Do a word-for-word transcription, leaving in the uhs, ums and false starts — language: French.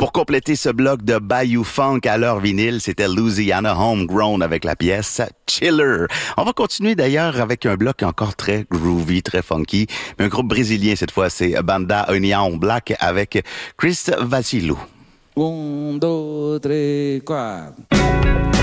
Pour compléter ce bloc de Bayou Funk à leur vinyle, c'était Louisiana Homegrown avec la pièce Chiller. On va continuer d'ailleurs avec un bloc encore très groovy, très funky, mais un groupe brésilien cette fois, c'est Banda União Black avec Chris Vasillo. Un, deux, trois, quatre.